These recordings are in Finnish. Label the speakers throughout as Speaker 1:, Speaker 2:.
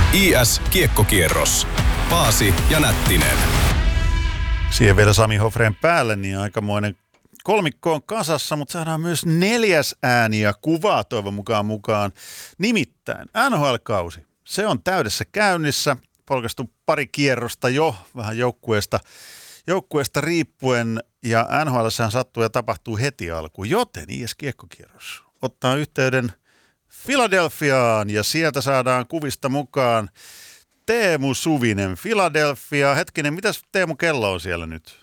Speaker 1: IS Kiekkokierros. Paasi ja Nättinen.
Speaker 2: Siihen vielä Sami Hofreen päälle, niin aikamoinen kolmikko on kasassa, mutta saadaan myös 4. ääni ja kuvaa toivon mukaan. Nimittäin NHL-kausi. Se on täydessä käynnissä. Polkastu pari kierrosta jo vähän joukkueesta riippuen. Ja NHL:ssähän sattuu ja tapahtuu heti alkuun. Joten IS Kiekkokierros ottaa yhteyden Philadelphiaan ja sieltä saadaan kuvista mukaan Teemu Suvinen, Philadelphia. Hetkinen, mitäs Teemu kello on siellä nyt?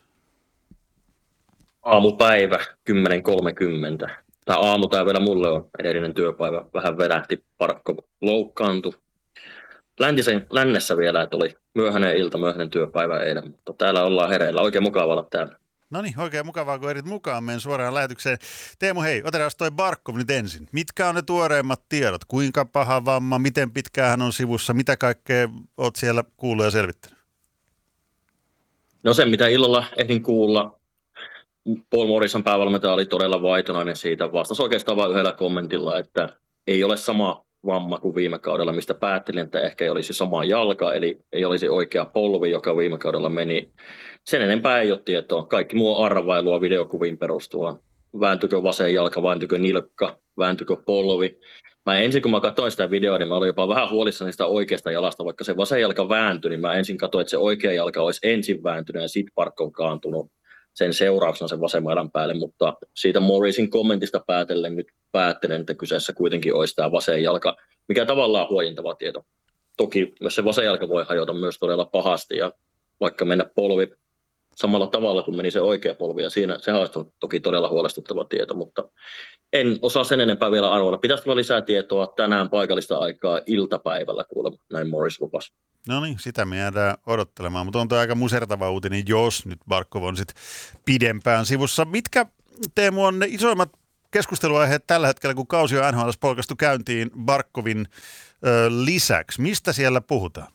Speaker 3: Aamupäivä 10.30. Tämä aamu tämä vielä mulle on edellinen työpäivä. Vähän vedähti, Parkko loukkaantui. Lännessä vielä, että oli myöhäinen ilta, myöhäinen työpäivä eilen, mutta täällä ollaan hereillä. Oikein mukava olla täällä.
Speaker 2: No niin, oikein mukavaa, kun erit mukaan meidän suoraan lähetykseen. Teemu, hei, otetaan toi Barkov nyt ensin. Mitkä on ne tuoreimmat tiedot? Kuinka paha vamma, miten pitkään hän on sivussa, mitä kaikkea oot siellä kuullut ja selvittänyt?
Speaker 3: No se, mitä illalla ehdin kuulla, Paul Morrison päävalmentaja oli todella vaitonainen siitä. Vastasi oikeastaan vain yhdellä kommentilla, että ei ole sama vamma kuin viime kaudella, mistä päättelin, että ehkä ei olisi sama jalka, eli ei olisi oikea polvi, joka viime kaudella meni. Sen enempää ei ole tietoa. Kaikki muu on arvailua videokuviin perustua. Vääntykö vasen jalka, vääntykö nilkka, vääntykö polvi. Ensin kun mä katsoin sitä videoa, niin mä olin jopa vähän huolissani sitä oikeasta jalasta. Vaikka se vasen jalka vääntyi, niin mä ensin katsoin, että se oikea jalka olisi ensin vääntynyt ja sitten Parkko on kaantunut sen seurauksena sen vasemman jalan päälle. Mutta siitä Morrisin kommentista päätellen nyt päättelen, että kyseessä kuitenkin olisi tämä vasen jalka, mikä tavallaan huojentava tieto. Toki myös se vasen jalka voi hajota myös todella pahasti ja vaikka mennä polvi samalla tavalla kuin meni se oikea polvi, ja siinä se on toki todella huolestuttava tieto, mutta en osaa sen enempää vielä arvoida. Pitäisi tulla lisää tietoa tänään paikallista aikaa iltapäivällä, kuulemma, näin Morris lupasi.
Speaker 2: No niin, sitä me jäädään odottelemaan, mutta on tuo aika musertava uutinen, jos nyt Barkov on sitten pidempään sivussa. Mitkä, Teemu, on ne isoimmat keskusteluaiheet tällä hetkellä, kun kausi on NHL:ssä polkastu käyntiin Barkovin lisäksi? Mistä siellä puhutaan?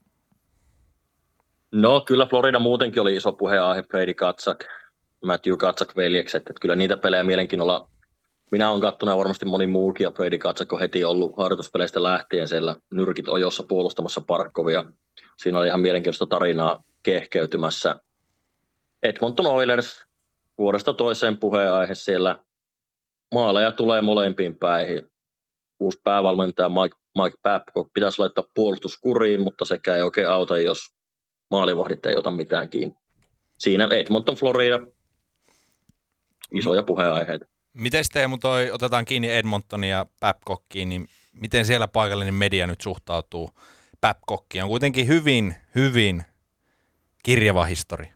Speaker 3: No kyllä Florida muutenkin oli iso puheenaihe, Brady Tkachuk, Matthew Tkachuk veljekset, että kyllä niitä pelejä mielenkiinnolla. Minä olen katsonut ja varmasti moni muukin, ja Brady Tkachuk on heti ollut harjoituspeleistä lähtien siellä nyrkit ojossa puolustamassa Parkkovia. Siinä oli ihan mielenkiintoista tarinaa kehkeytymässä. Edmonton Oilers vuodesta toiseen puheenaihe siellä. Maaleja tulee molempiin päihin. Uusi päävalmentaja Mike Babcock pitäisi laittaa puolustuskuriin, mutta sekä ei oikein auta, jos maalivahdit ei ota mitään kiinni. Siinä Edmonton, Florida, isoja puheenaiheita.
Speaker 4: Miten Teemu otetaan kiinni Edmontonia ja Babcockiin, niin miten siellä paikallinen media nyt suhtautuu Babcockiin? On kuitenkin hyvin kirjava historia.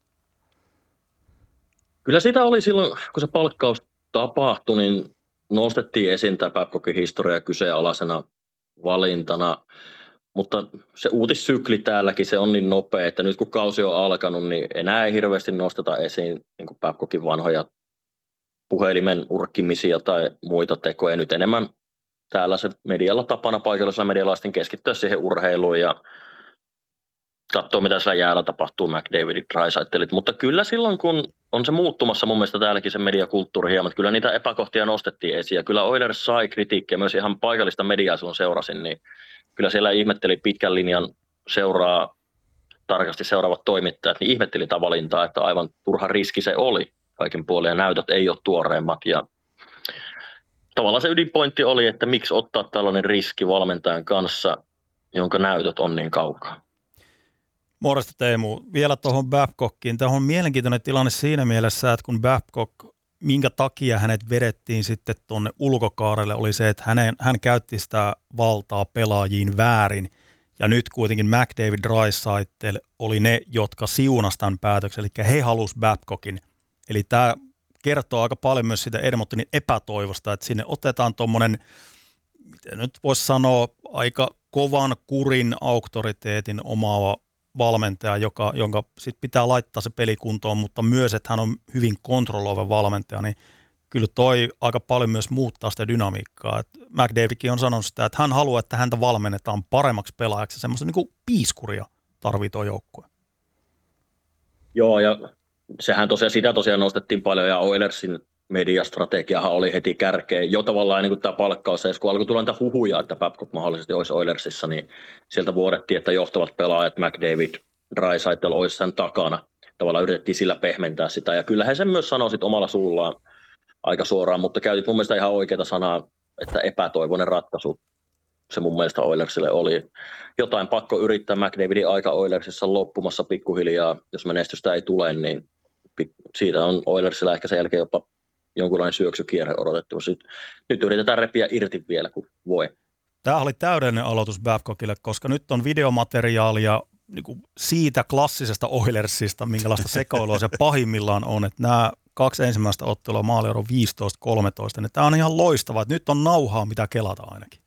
Speaker 4: Kyllä
Speaker 3: sitä oli silloin, kun se palkkaus tapahtui, niin nostettiin esiin tämä Babcockin historia kyseenalaisena valintana. Mutta se uutissykli täälläkin, se on niin nopea, että nyt kun kausi on alkanut, niin enää ei hirveästi nosteta esiin niin Babcockin vanhoja puhelimen urkkimisia tai muita tekoja. Nyt enemmän täällä se medialla tapana paikallisella medialaisten keskittyä siihen urheiluun ja katsoa, mitä siellä jäällä tapahtuu, McDavidit, Draisaitleit. Mutta kyllä silloin, kun on se muuttumassa mun mielestä täälläkin se mediakulttuuri hieman, kyllä niitä epäkohtia nostettiin esiin. Ja kyllä Oilers sai kritiikkiä myös ihan paikallista mediaa, sun seurasin, niin kyllä siellä ihmetteli pitkän linjan tarkasti seuraavat toimittajat, niin ihmetteli tämä valintaa, että aivan turha riski se oli kaiken puolin ja näytöt ei ole tuoreimmat. Ja tavallaan se ydinpointti oli, että miksi ottaa tällainen riski valmentajan kanssa, jonka näytöt on niin kaukaa.
Speaker 5: Morjesta Teemu. Vielä tuohon Babcockiin. Tämä on mielenkiintoinen tilanne siinä mielessä, että kun Babcock, minkä takia hänet vedettiin sitten tuonne ulkokaarelle, oli se, että hän käytti sitä valtaa pelaajiin väärin. Ja nyt kuitenkin McDavid, Draisaitl oli ne, jotka siunasi tämän päätöksen, eli he halusivat Babcockin. Eli tämä kertoo aika paljon myös siitä Edmontonin epätoivosta, että sinne otetaan tuommoinen, miten nyt voisi sanoa, aika kovan kurin auktoriteetin omaava valmentaja, jonka sit pitää laittaa se pelikuntoon, mutta myös, että hän on hyvin kontrolloiva valmentaja, niin kyllä toi aika paljon myös muuttaa sitä dynamiikkaa. Et McDavidkin on sanonut sitä, että hän haluaa, että häntä valmennetaan paremmaksi pelaajaksi, semmoista niin kuin piiskuria tarvii tuo joukkue.
Speaker 3: Joo, ja sehän sitä tosiaan nostettiin paljon, ja Oilersin mediastrategiahan oli heti kärkeen. Jo tavallaan niin kuin tämä palkkaus, kun alkoi tulla niitä huhuja, että Babcock mahdollisesti olisi Oilersissa, niin sieltä vuodettiin, että johtavat pelaajat McDavid, Draisaitl olisi sen takana. Tavallaan yritettiin sillä pehmentää sitä, ja kyllä he sen myös sanoi sit omalla suullaan aika suoraan, mutta käytit mun mielestä ihan oikeaa sanaa, että epätoivoinen ratkaisu se mun mielestä Oilersille oli. Jotain pakko yrittää, McDavidin aika Oilersissa loppumassa pikkuhiljaa, jos menestystä ei tule, niin siitä on Oilersilla ehkä sen jälkeen jopa jonkunlainen syöksykierre odotettavasti. Nyt yritetään repiä irti vielä, kun voi.
Speaker 5: Tämä oli täydellinen aloitus Babcockille, koska nyt on videomateriaalia niin kuin siitä klassisesta Oilersista, minkälaista sekoilua se pahimmillaan on. Että nämä 2 ensimmäistä ottelua maaliero 15-13, niin tämä on ihan loistavaa, että nyt on nauhaa, mitä kelata ainakin.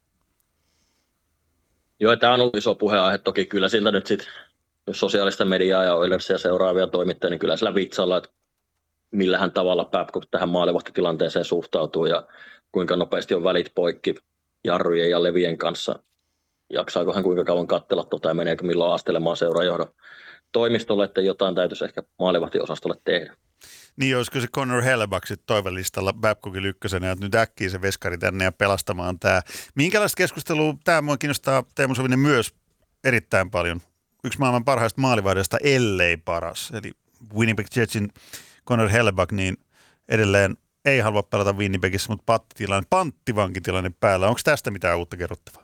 Speaker 3: Joo, tämä on ollut iso puheenaihe. Toki kyllä siltä nyt sitten, jos sosiaalista mediaa ja Oilersia seuraavia toimittajia, niin kyllä sillä vitsalla, että millähän tavalla Babcock tähän maalivahtitilanteeseen suhtautuu ja kuinka nopeasti on välit poikki jarrujen ja levien kanssa. Jaksaako hän kuinka kauan katsella ja meneekö milloin astelemaan seuraajohdon toimistolle, että jotain täytyisi ehkä maalivahtiosastolle tehdä.
Speaker 2: Niin, olisiko se Connor Hellebuyck sitten toivelistalla Babcockin ykkösenä, että nyt äkkiä se veskari tänne ja pelastamaan tämä. Minkälaista keskustelua, tämä mua kiinnostaa Teemu Sovinen myös erittäin paljon. Yksi maailman parhaista maalivahdeista, ellei paras, eli Winnipeg Jetsin Connor Hellebuyck, niin edelleen ei halua pelata Winnipegissä, mutta panttivankitilanne päällä. Onko tästä mitään uutta kerrottavaa?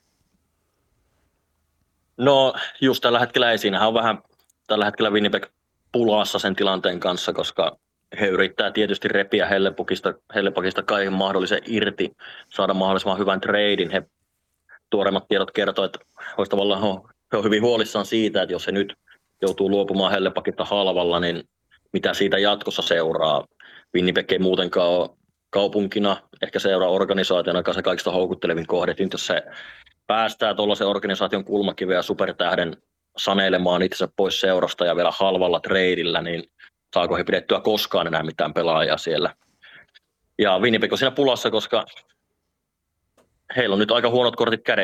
Speaker 3: No just tällä hetkellä ei. Siinähän on vähän tällä hetkellä Winnipeg pulassa sen tilanteen kanssa, koska he yrittää tietysti repiä Hellebuyckista kaiken mahdollisen irti, saada mahdollisimman hyvän treidin. He tuoreimmat tiedot kertoo, että he on hyvin huolissaan siitä, että jos he nyt joutuu luopumaan Hellebuyckista halvalla, niin mitä siitä jatkossa seuraa. Winnipeg ei muutenkaan ole kaupunkina, ehkä seuraa organisaationa kanssa kaikista houkuttelevin kohde. Nyt jos se päästää tuollaisen organisaation kulmakiveä ja supertähden saneilemaan itsensä pois seurasta ja vielä halvalla treidillä, niin saako he pidettyä koskaan enää mitään pelaajaa siellä. Ja Winnipeg on siinä pulassa, koska heillä on nyt aika huonot kortit kädessä.